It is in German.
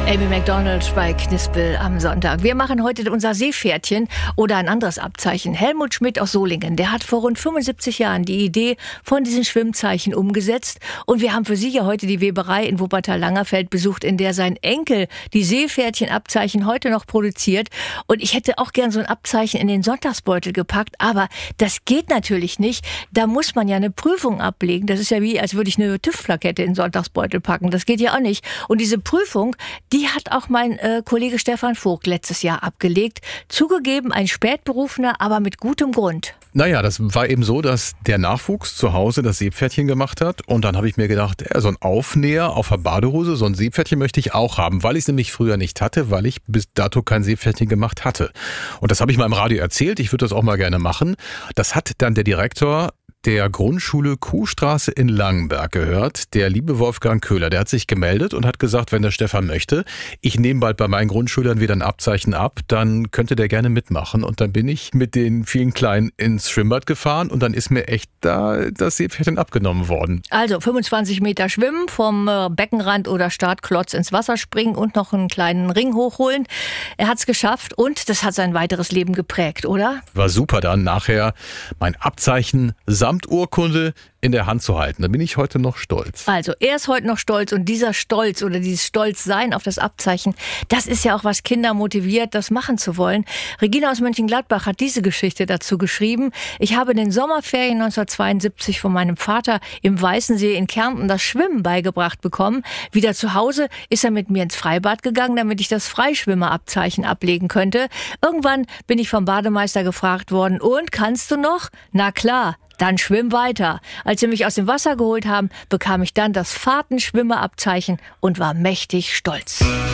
Amy Macdonald bei Knispel am Sonntag. Wir machen heute unser Seepferdchen oder ein anderes Abzeichen. Helmut Schmidt aus Solingen, der hat vor rund 75 Jahren die Idee von diesen Schwimmzeichen umgesetzt. Und wir haben für Sie ja heute die Weberei in Wuppertal-Langerfeld besucht, in der sein Enkel die Seepferdchen-Abzeichen heute noch produziert. Und ich hätte auch gern so ein Abzeichen in den Sonntagsbeutel gepackt, aber das geht natürlich nicht. Da muss man ja eine Prüfung ablegen. Das ist ja wie, als würde ich eine TÜV-Plakette in den Sonntagsbeutel packen. Das geht ja auch nicht. Und diese Prüfung, die hat auch mein Kollege Stefan Vogt letztes Jahr abgelegt. Zugegeben, ein Spätberufener, aber mit gutem Grund. Naja, das war eben so, dass der Nachwuchs zu Hause das Seepferdchen gemacht hat. Und dann habe ich mir gedacht, so ein Aufnäher auf der Badehose, so ein Seepferdchen möchte ich auch haben, weil ich es nämlich früher nicht hatte, weil ich bis dato kein Seepferdchen gemacht hatte. Und das habe ich mal im Radio erzählt, ich würde das auch mal gerne machen. Das hat dann der Direktor der Grundschule Kuhstraße in Langenberg gehört, der liebe Wolfgang Köhler. Der hat sich gemeldet und hat gesagt, wenn der Stefan möchte, ich nehme bald bei meinen Grundschülern wieder ein Abzeichen ab, dann könnte der gerne mitmachen. Und dann bin ich mit den vielen Kleinen ins Schwimmbad gefahren und dann ist mir echt da das Seepferdchen abgenommen worden. Also 25 Meter schwimmen, vom Beckenrand oder Startklotz ins Wasser springen und noch einen kleinen Ring hochholen. Er hat es geschafft und das hat sein weiteres Leben geprägt, oder? War super dann nachher mein Abzeichen samt Urkunde in der Hand zu halten. Da bin ich heute noch stolz. Also er ist heute noch stolz und dieser Stolz oder dieses Stolzsein auf das Abzeichen, das ist ja auch, was Kinder motiviert, das machen zu wollen. Regina aus Mönchengladbach hat diese Geschichte dazu geschrieben. Ich habe in den Sommerferien 1972 von meinem Vater im Weißensee in Kärnten das Schwimmen beigebracht bekommen. Wieder zu Hause ist er mit mir ins Freibad gegangen, damit ich das Freischwimmerabzeichen ablegen könnte. Irgendwann bin ich vom Bademeister gefragt worden, und kannst du noch? Na klar. Dann schwimm weiter. Als sie mich aus dem Wasser geholt haben, bekam ich dann das Fahrtenschwimmerabzeichen und war mächtig stolz.